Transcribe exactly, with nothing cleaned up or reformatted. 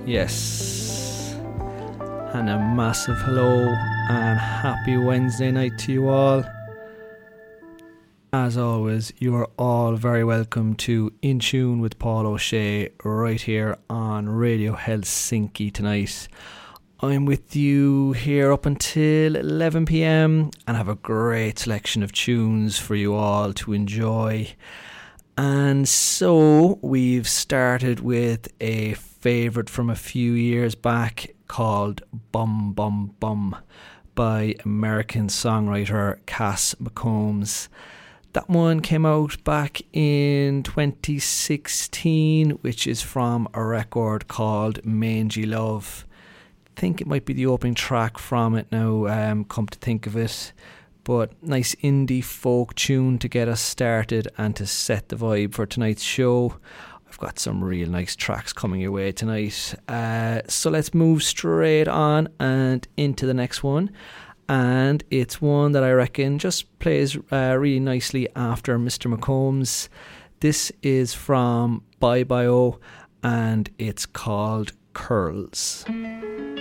Yes. And a massive hello and happy Wednesday night to you all. As always, you are all very welcome to In Tune with Paul O'Shea right here on Radio Helsinki tonight. I'm with you here up until eleven p.m. and have a great selection of tunes for you all to enjoy. And so we've started with a favourite from a few years back called Bum Bum Bum by American songwriter Cass McCombs. That one came out back in twenty sixteen, which is from a record called Mangy Love. I think it might be the opening track from it now, um, come to think of it. But nice indie folk tune to get us started and to set the vibe for tonight's show. I've got some real nice tracks coming your way tonight. Uh, so let's move straight on and into the next one. And it's one that I reckon just plays uh, really nicely after Mister McCombs. This is from Bye Bye O and it's called Curls.